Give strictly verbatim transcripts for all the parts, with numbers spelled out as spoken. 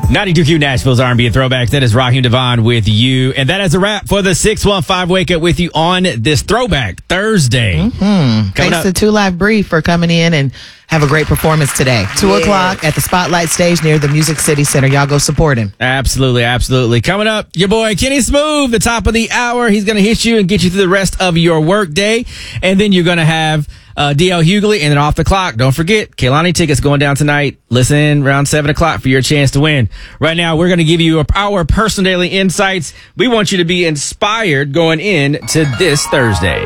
ninety-two Q Nashville's R and B and Throwbacks. That is Raheem Devon with you. And that is a wrap for the six one five Wake Up with you on this Throwback Thursday. Mm-hmm. Thanks up. to Two Live Brief for coming in and have a great performance today. Two yes. o'clock at the Spotlight stage near the Music City Center. Y'all go support him. Absolutely, absolutely. Coming up, your boy Kenny Smooth, the top of the hour. He's going to hit you and get you through the rest of your work day. And then you're going to have Uh, D L Hughley, and then off the clock, don't forget, Kehlani tickets going down tonight. Listen in around seven o'clock for your chance to win. Right now, we're going to give you our personal daily insights. We want you to be inspired going in to this Thursday.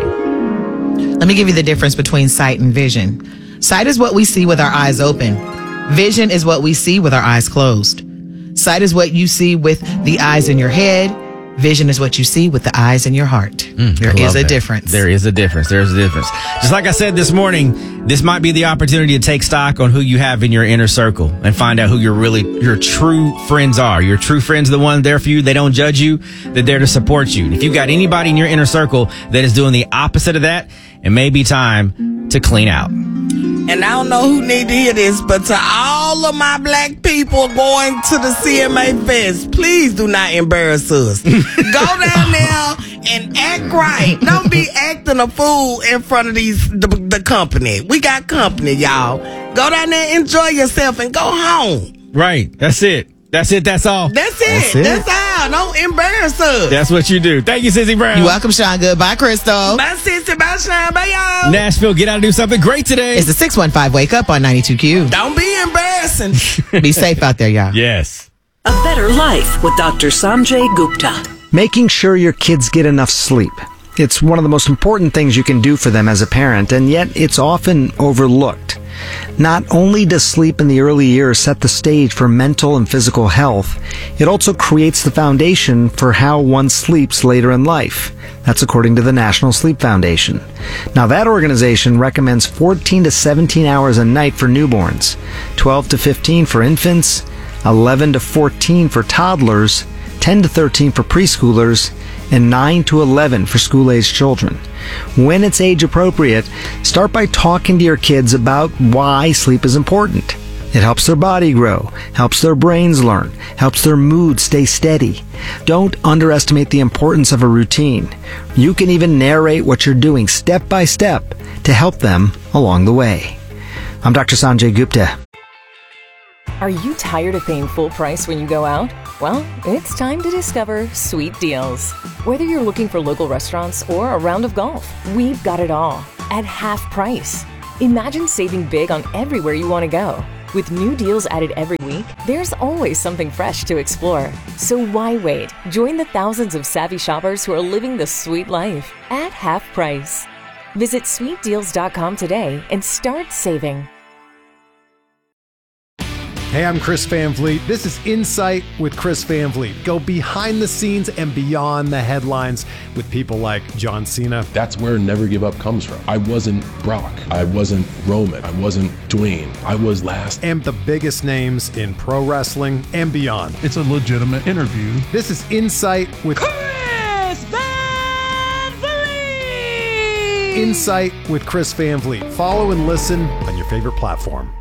Let me give you the difference between sight and vision. Sight is what we see with our eyes open. Vision is what we see with our eyes closed. Sight is what you see with the eyes in your head. Vision is what you see with the eyes in your heart. Mm, there is a that. difference. There is a difference. There's a difference. Just like I said this morning, this might be the opportunity to take stock on who you have in your inner circle and find out who your really, your true friends are. Your true friends are the ones there for you. They don't judge you. They're there to support you. And if you've got anybody in your inner circle that is doing the opposite of that, it may be time to clean out. And I don't know who need to hear this, but to all of my black people going to the C M A Fest, please do not embarrass us. Go down there and act right. Don't be acting a fool in front of these the, the company. We got company, y'all. Go down there, enjoy yourself, and go home. Right. That's it. That's it. That's all. That's it. That's, it. That's all. Don't embarrass us. That's what you do. Thank you, Sissy Brown. You're welcome, Sean. Goodbye, Crystal. Bye, Sissy. Bye, Sean. Bye, y'all. Nashville, get out and do something great today. It's the six one five Wake Up on ninety-two Q. Don't be embarrassing. Be safe out there, y'all. Yes. A Better Life with Doctor Sanjay Gupta. Making sure your kids get enough sleep. It's one of the most important things you can do for them as a parent, and yet it's often overlooked. Not only does sleep in the early years set the stage for mental and physical health, it also creates the foundation for how one sleeps later in life. That's according to the National Sleep Foundation. Now, that organization recommends fourteen to seventeen hours a night for newborns, twelve to fifteen for infants, eleven to fourteen for toddlers, ten to thirteen for preschoolers, and nine to eleven for school-aged children. When it's age appropriate, start by talking to your kids about why sleep is important. It helps their body grow, helps their brains learn, helps their mood stay steady. Don't underestimate the importance of a routine. You can even narrate what you're doing step by step to help them along the way. I'm Doctor Sanjay Gupta. Are you tired of paying full price when you go out? Well, it's time to discover Sweet Deals. Whether you're looking for local restaurants or a round of golf, we've got it all at half price. Imagine saving big on everywhere you want to go. With new deals added every week, there's always something fresh to explore. So why wait? Join the thousands of savvy shoppers who are living the sweet life at half price. Visit sweet deals dot com today and start saving. Hey, I'm Chris Van Vliet. This is Insight with Chris Van Vliet. Go behind the scenes and beyond the headlines with people like John Cena. That's where Never Give Up comes from. I wasn't Brock. I wasn't Roman. I wasn't Dwayne. I was last. And the biggest names in pro wrestling and beyond. It's a legitimate interview. This is Insight with Chris Van Vliet. Insight with Chris Van Vliet. Follow and listen on your favorite platform.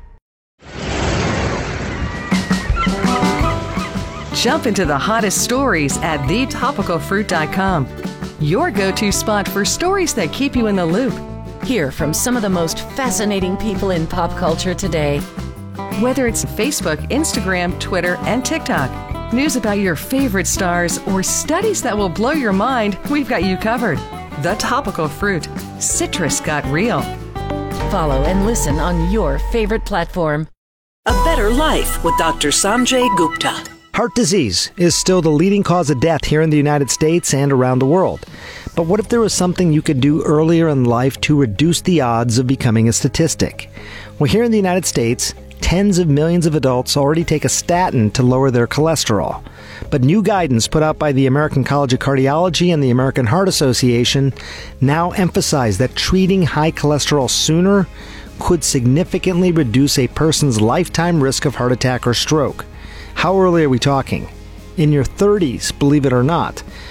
Jump into the hottest stories at the topical fruit dot com. Your go-to spot for stories that keep you in the loop. Hear from some of the most fascinating people in pop culture today. Whether it's Facebook, Instagram, Twitter, and TikTok, news about your favorite stars, or studies that will blow your mind, we've got you covered. The Topical Fruit. Citrus got real. Follow and listen on your favorite platform. A Better Life with Doctor Sanjay Gupta. Heart disease is still the leading cause of death here in the United States and around the world. But what if there was something you could do earlier in life to reduce the odds of becoming a statistic? Well, here in the United States, tens of millions of adults already take a statin to lower their cholesterol. But new guidance put out by the American College of Cardiology and the American Heart Association now emphasize that treating high cholesterol sooner could significantly reduce a person's lifetime risk of heart attack or stroke. How early are we talking? In your thirties, believe it or not.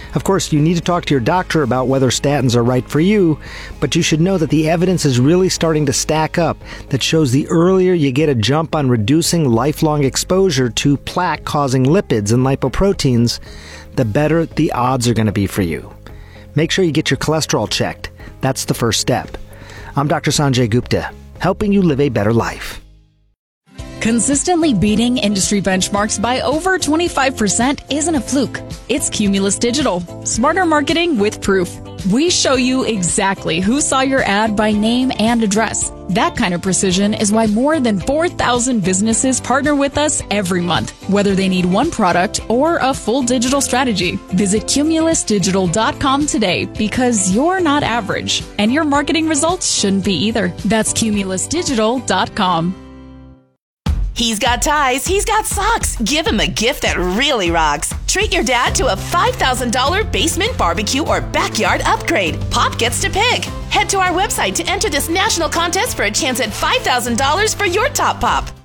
Of course, you need to talk to your doctor about whether statins are right for you, but you should know that the evidence is really starting to stack up that shows the earlier you get a jump on reducing lifelong exposure to plaque-causing lipids and lipoproteins, the better the odds are going to be for you. Make sure you get your cholesterol checked. That's the first step. I'm Doctor Sanjay Gupta, helping you live a better life. Consistently beating industry benchmarks by over twenty-five percent isn't a fluke. It's Cumulus Digital. Smarter marketing with proof. We show you exactly who saw your ad by name and address. That kind of precision is why more than four thousand businesses partner with us every month, whether they need one product or a full digital strategy. Visit cumulus digital dot com today because you're not average, and your marketing results shouldn't be either. That's cumulus digital dot com. He's got ties, he's got socks. Give him a gift that really rocks. Treat your dad to a five thousand dollars basement barbecue or backyard upgrade. Pop gets to pick. Head to our website to enter this national contest for a chance at five thousand dollars for your top pop.